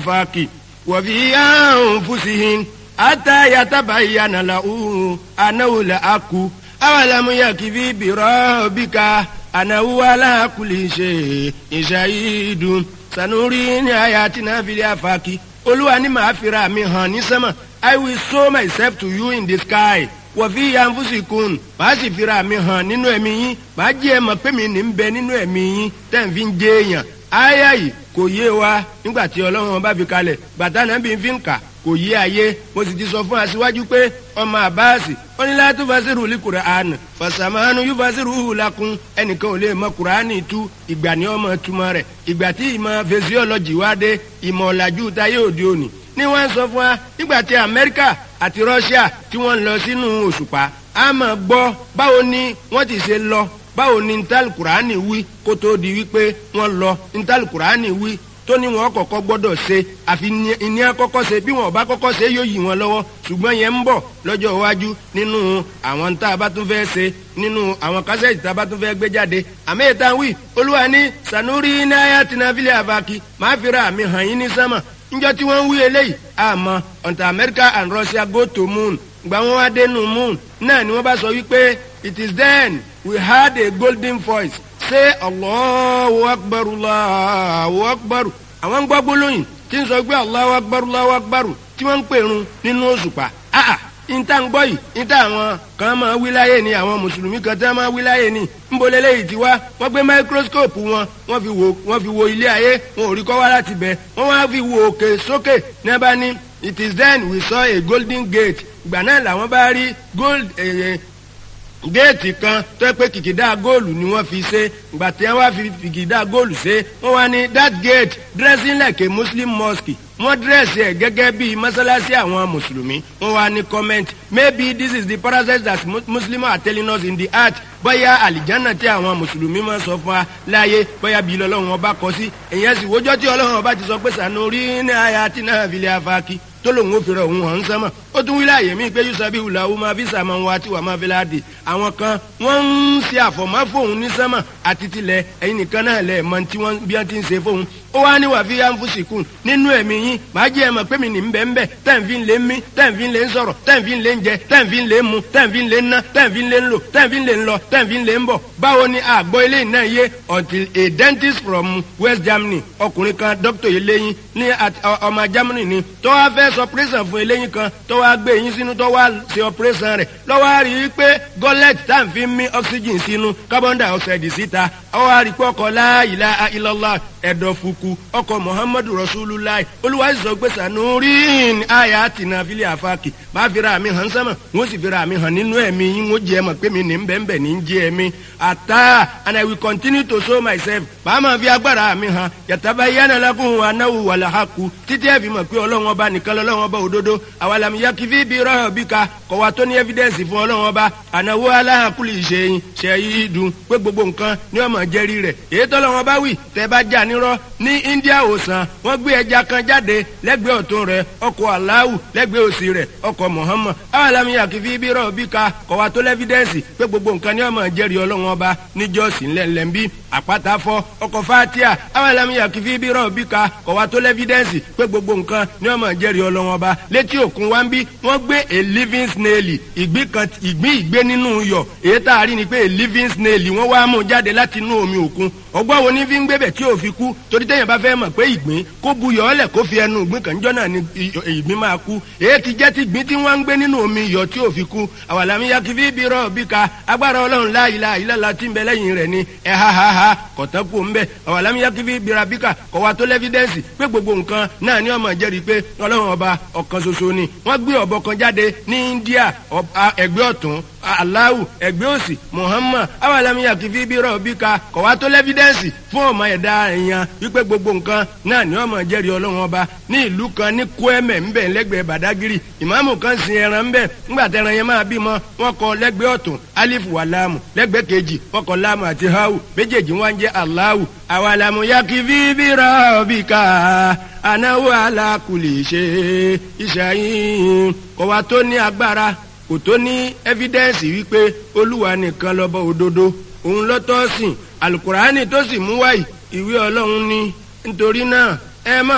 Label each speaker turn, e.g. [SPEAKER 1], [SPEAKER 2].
[SPEAKER 1] afaki wa fi anfusihim hatta yatabayyana lahu annahu al-haqqu awalam yakfi bi rabbika annahu ala kulli shay'in shahidun sanurihim ayatina fil afaki. Olúwa ní màá fira mi hàn ní sánmà. I will show myself to you in the sky. Wa fi anfusikum, màá sì fira mi hàn nínú ẹ̀mí yín. Màá jẹ́ ẹ mọ̀ pé mi ní ń bẹ nínú ẹ̀mí yín tẹ́ ń fi ń jẹ́ èèyàn. Áyà yìí kò yé wa nígbà tí Ọlọ́run bá fi kalẹ̀. Bàtà náà bí n fi ń kà kò yé ayé. Mo sì ti sọ fún aṣíwájú pé ọmọ àbáàsì ó ní la tufasiru li Qur'an fasamanu yufasiruhu lakum. Ẹnìkan ò lè mọ Kùránì tú, ìgbà ni ọmọ túmọ̀ rẹ̀. Ìgbà tí ìmọ̀ physiology wá dé, ìmọ̀ ọ̀làjú táyé òde òní ni wọ́n sọ fún wa nígbà tí Amẹ́ríkà àti Russia tí wọ́n ń lọ sínú òṣùpá. A máa gbọ́ báwo ni wọ́n ti ṣe lọ, báwo ni ntàlù Kùránì wí kó tó di wípé wọ́n lọ, ntàlù Kùránì wí tó ní wọn kọ́kọ́ gbọ́dọ̀ ṣe, àfi ìní àkọ́kọ́ ṣe, bí wọn bá kọ́kọ́ ṣe yóò yí wọn lọ́wọ́. Ṣùgbọ́n yẹn ń bọ̀ lọ́jọ́ iwájú nínú àwọn tá a bá tún fẹ́ ṣe, nínú àwọn kásẹ̀tì tá a bá tún fẹ́ gbé jáde. àmì ìtàn wí Olúwa ní sanuri ní ayatina fil afaki, máa fi ra àmì hàn yín ní sánmà. Njọ́ tí wọ́n ń wí eléyìí àmọ́ until America and Russia go to moon, gbà wọ́n wá dénú moon náà ni wọ́n bá sọ wípé it is then we heard a golden voice say Allahu Akbar Allahu Akbar. Àwọn ń gbọ́ gbólóyìn tí ń sọ pé Allahu Akbar Allahu Akbar tí wọ́n ń pèrun nínú òṣùpá. Ìta ń gbọ́ yìí, ìta àwọn kan máa wí láyé ni, àwọn mùsùlùmí kan tẹ́ máa wí láyé ni. Ńbolélé yìí ti wá, wọ́n gbé microscope wọ́n fi wo ilé ayé, wọn ò rí kọ́ wá láti bẹ̀. Wọ́n wá fi wo òkè sókè ní abá ní it is then we saw a golden gate. Ìgbà náà làwọn bá rí géètì kan tó yẹ pé kìkìdá góòlù ni wọ́n fi ṣe. Ìgbà tí wọ́n wá fi kìkìdá góòlù ṣe, wọ́n wá ní that gate dressing like a Muslim mosque. Wọ́n dírẹ́sì ẹ̀ gẹ́gẹ́ bí mọ́sálásí àwọn mùsùlùmí. Wọ́n wá ní comment maybe this is the parasite that Muslims are telling us in the heart. Bóyá àlìjánà tí àwọn mùsùlùmí máa sọ fún wa láàyè, bóyá bí Ọlọ́run ọba kọ sí. Èyàn sì wójọ́ tí Ọlọ́run ọba ti sọ pé sanuri ní ayatina fil afaki tó lòun ó fi rẹ̀ òun hàn sánmà. Ó tún wí láàyè mí pé yusabihu lahu ma fi samawati wa ma fil ardi. Àwọn kan wọ́n ń ṣe àfọ̀mọ́ fóun ní sánmà àti tilẹ̀, ẹ̀yin nìkan náà lẹ̀ mọ̀ tí wọ́n bí wọ́n ti ń ṣe fóun. Ó wá ní wà fi anfusikum, nínú ẹ̀mí yín màá jẹ́ ẹ mọ̀ pé mi ní ń bẹ tẹ́ǹfì ń lé mí, tẹ́ǹfì ń lé ń sọ̀rọ̀, tẹ́ǹfì ń lé ń jẹ, tẹ́ǹfì ń lé ń mu, tẹ́ǹfì ń lé ń ná, tẹ́ǹfì ń lé ń lò, tẹ́ǹfì ń lé ń lọ, tẹ́ǹfì ń lé ń bọ̀. Báwo ni àgbọ̀ eléyìí náà yé until a dentist from West Germany, ọkùnrin kan doctor eléyìn ní ọmọ Germany ni, tó wá fẹ́ sọ operation fún eléyìn kan, tó wá gbé eyín sínú, tó wá ṣe operation rẹ̀, lọ́wọ́ rí i pé gullet tá à ń fi mí oxygen sínú, carbon dioxide síta, ó wá rí i pé ọkọ̀ la ilaha illallah ẹ̀dọ̀ fukú, ọkọ̀ Muhammadu Rasulullah. Olúwa sì sọ pé sanuri ayatina fil afaki, bá fi ra mi hàn sánmà, wọ́n sì fi ra mi hàn nínú ẹ̀mí yín, wọ́n jẹ́ ẹ mọ̀ pé mi ní ń bẹ́ẹ̀ ní ń jẹ́ ẹ̀mí. And I will continue to show myself. Bá máa fi agbára mi hàn, yatabayyana lakum annahu wal haqqu, títí ẹ fi mọ̀ pé Ọlọ́run ọba nìkan lọ́lọ́run ọba òdodo. Awalam yakfi bi rabbika, kò wá tó ní evidence fún Ọlọ́run ọba. Annahu ala kulli shay'in shahidun, pé gbogbo nǹkan ni ó máa jẹ́rìí rẹ̀. Èyí tọ́lọ́run ọba wí tẹ́ bá jà nírọ́. Ní India òsàn, wọ́n gbé ẹja kan jáde lẹ́gbẹ̀ẹ́ ọ̀tún rẹ̀, ọkọ̀ Allahu lẹ́gbẹ̀ẹ́ òsì rẹ̀, ọkọ̀ Muhammad. Awalam yakfi bi rabbika, kò wá tó lẹ́fídẹ́ǹsì pé gbogbo nǹkan ni ó máa jẹ́rìí Ọlọ́run ọba níjọ́sí ńlẹ̀ńlẹ̀ ń bí àpáta fọ́, ọkọ̀ Fatia. Awalam yakfi bi rabbika, kò wá tó lẹ́fídẹ́ǹsì pé gbogbo nǹkan ni ó máa jẹ́rìí Ọlọ́run ọba. Létí òkun wá ń bí wọ́n gbé a living snail, ìgbé nínú iyọ̀. Èyí tá a rí ni pé a living snail wọ́n wá mú jáde láti inú omi òkun. Ọgbọ́n wo ní fi ń gbébẹ̀ tí ò fi kú? Torí téèyàn bá fẹ́ mọ̀ pé ìgbín kó buyọ̀ ọ́lẹ̀ kó fi ẹnu ìgbín kan jọ́ náà ni ìgbín máa kú. Èyí ti jẹ́ ti ìgbín tí wọ́n ń gbé nínú omi iyọ̀ tí ò fi kú. Awalam yakfi bi rabbika, agbára Ọlọ́run la ilaha illallah tí ń bẹ lẹ́yìn rẹ̀ ni ha kọ̀tán kú ń bẹ̀. Awalam yakfi bi rabbika, kọ̀ wá tó lẹ́fídẹ́ǹsì pé gbogbo nǹkan náà ni ó máa jẹ́rìí pé Ọlọ́run ọba ọ̀kan ṣoṣo ni. Wọ́n gbé ọ̀bọ kan jáde ní India, ẹgbẹ́ ọ̀tún Allahu, ẹgbẹ́ òsì Muhammad. Awalam yakfi bi rabbika, kọ̀ wá tó lẹ́fídẹ́ǹsì fún ọmọ ẹ̀dá èèyàn wípé gbogbo nǹkan náà ni ó máa jẹ́rìí Ọlọ́run ọba. Ní ìlú kan ní Kwẹ́mẹ̀ ńbẹ̀ lẹ́gbẹ̀ẹ́ Badagiri, ìmáàmù kan sin ẹran ńbẹ̀. Ńgbà tẹran yẹn máa bímọ, wọ́n kọ lẹ́gbẹ̀ẹ́ ọ̀tún alifu wa láàmù, lẹ́gbẹ̀ẹ́ kejì wọ́n kọ láàmù àti hawu, méjèèjì wọ́n ń jẹ́ Allahu. Awalam yakfi bi rabbika annahu ala kulli shay'in, kò wá tó ní agbára, kò tó ní evidence wípé Olúwa nìkan lọ́ba òdodo, òun lọ́tọ́ sìn. Alukurani tó sì mú wáyé ìwé Ọlọ́run ni. Nítorí náà ẹ má